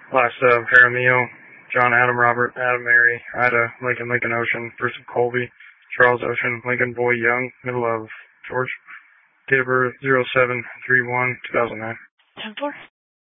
Last of Jaramillo, John Adam Robert, Adam Mary, Ida, Lincoln Lincoln Ocean, Bruce of Colby, Charles Ocean, Lincoln Boy Young, middle of George. Date of birth 07/31/2009. 10-4.